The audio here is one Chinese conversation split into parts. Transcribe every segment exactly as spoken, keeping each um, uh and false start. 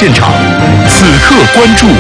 现场，此刻关注。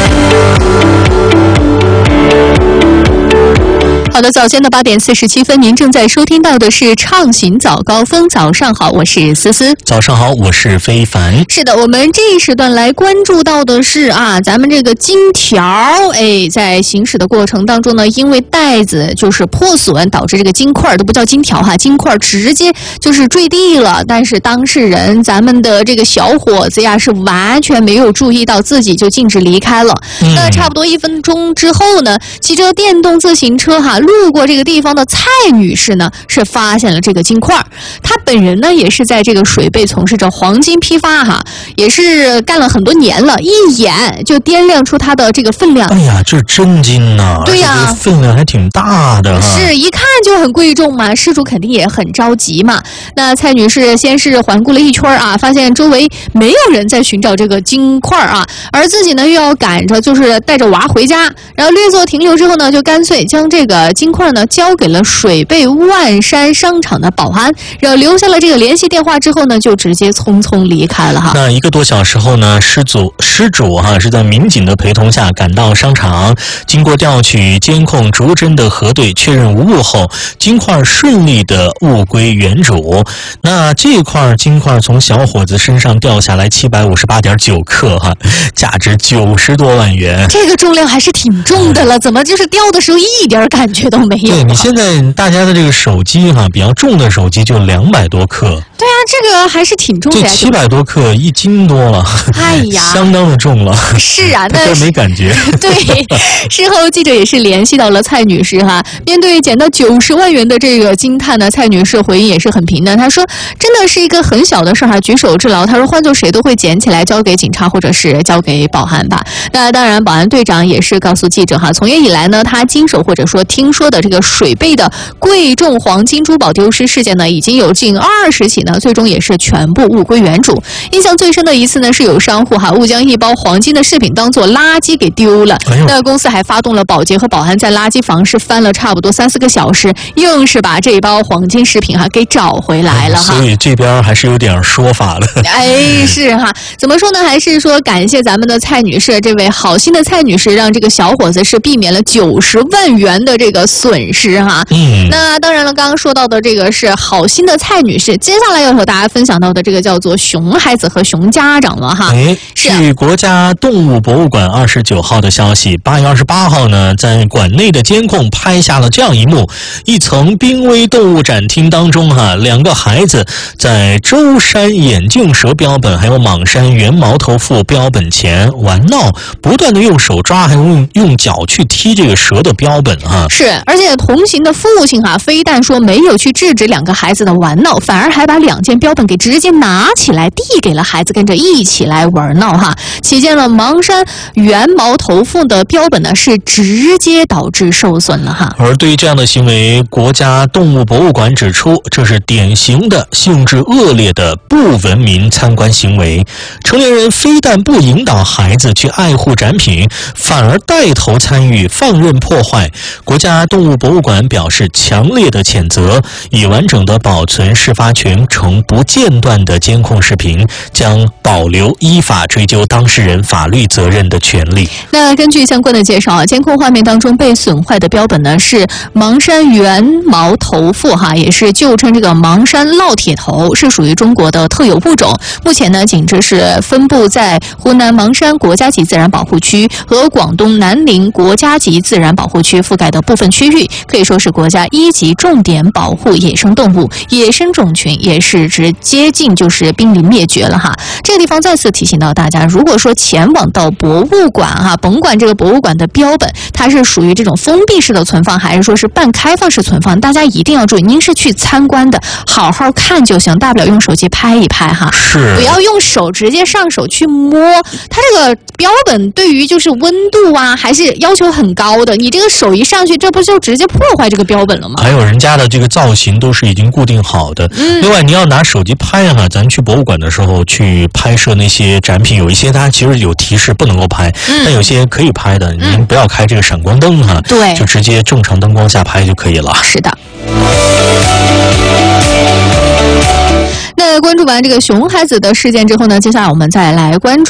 好的，早间的八点四十七分，您正在收听到的是畅行早高峰。早上好，我是思思。 早上好，我是非凡。 是的，我们这一时段来关注到的是啊，咱们这个金条，哎，在行驶的过程当中呢，因为带子就是破损，导致这个金块都不叫金条哈，金块直接就是坠地了。但是当事人，咱们的这个小伙子呀，是完全没有注意到，自己就径直离开了。嗯、那差不多一分钟之后呢，骑着电动自行车哈。路过这个地方的蔡女士呢，是发现了这个金块。她本人呢，也是在这个水贝从事着黄金批发哈，也是干了很多年了，一眼就掂量出它的这个分量。 哎呀，这真金呐、啊！ 对呀、啊， 分量还挺大的、啊。 是一看就很贵重嘛，失主肯定也很着急嘛。那蔡女士先是环顾了一圈啊，发现周围没有人在寻找这个金块啊，而自己呢又要赶着就是带着娃回家，然后略作停留之后呢，就干脆将这个金块呢交给了水贝万山商场的保安，然后留下了这个联系电话之后呢，就直接匆匆离开了哈。 那一个多小时后呢，失主失主哈、啊、是在民警的陪同下赶到商场，经过调取监控逐帧的核对，确认无误后，金块顺利的物归原主。那这块金块从小伙子身上掉下来七百五十八点九克哈、啊，价值九十多万元。 这个重量还是挺重的了，怎么就是掉的时候一点感觉都没有？ 对，你现在大家的这个手机哈、啊，比较重的手机就两百多克。 对啊，这个还是挺重的。 这七百多克，一斤多了。 哎呀， 相当的重了。 是啊，那没感觉。 对，事后记者也是联系到了蔡女士哈，面对捡到九十万元的这个惊叹呢，蔡女士回应也是很平淡，她说：“真的是一个很小的事儿，举手之劳。”她说：“换做谁都会捡起来交给警察或者是交给保安吧。”那当然，保安队长也是告诉记者哈，从业以来呢，他经手或者说听说的这个水贝的贵重黄金珠宝丢失事件呢，已经有近二十起呢，最终也是全部物归原主。印象最深的一次呢，是有商户哈误将一包黄金的饰品当做垃圾给丢了，哎、那公司还发动了保洁和保安在垃圾房是翻了差不多三四个小时，硬是把这一包黄金饰品哈给找回来了哈。 所以这边还是有点说法的。 哎，是哈，怎么说呢？还是说感谢咱们的蔡女士，这位好心的蔡女士，让这个小伙子是避免了九十万元的这个损失哈。嗯，那当然了，刚刚说到的这个是好心的蔡女士，接下来要和大家分享到的这个叫做熊孩子和熊家长了哈。 哎，据国家动物博物馆二十九号的消息，八月二十八号呢，在馆内的监控拍下了这样一幕：一层濒危动物展厅当中哈，两个孩子在舟山眼镜蛇标本还有莽山原毛头腹标本前玩闹，不断的用手抓还有用用脚去踢这个蛇的标本啊。 是，而且同行的父亲哈、啊，非但说没有去制止两个孩子的玩闹，反而还把两件标本给直接拿起来递给了孩子，跟着一起来玩闹哈。期间了芒山原毛头腹的标本呢，是直接导致受损了哈。 而对于这样的行为，国家动物博物馆指出，这是典型的性质恶劣的不文明参观行为。成年人非但不引导孩子去爱护展品，反而带头参与，放任破坏。国家动物博物馆表示强烈的谴责，已完整的保存事发全程不间断的监控视频，将保留依法追究当事人法律责任的权利。 那根据相关的介绍啊，监控画面当中被损坏的标本呢是芒山原毛头腹哈，也是旧称这个芒山烙铁头，是属于中国的特有物种。目前呢，仅这是分布在湖南芒山国家级自然保护区和广东南宁国家级自然保护区覆盖的部分区域，可以说是国家一级重点保护野生动物，野生种群也是直接近就是濒临灭绝了哈。这个地方再次提醒到大家，如果说前往到博物馆哈，甭管这个博物馆的标本它是属于这种封闭式的存放，还是说是半开放式存放，大家一定要注意，您是去参观的，好好看就行，大不了用手机拍一拍哈， 是不要用手直接上手去摸。它这个标本对于就是温度啊，还是要求很高的，你这个手一上去，这不就直接破坏这个标本了吗？ 还有人家的这个造型都是已经固定好的。嗯，另外你要拿手机拍哈，咱去博物馆的时候去拍摄那些展品，有一些它其实有提示不能够拍，嗯、但有些可以拍的，您不要开这个闪光灯哈， 对， 就直接正常灯光下拍就可以了。 是的。那关注完这个熊孩子的事件之后呢，接下来我们再来关注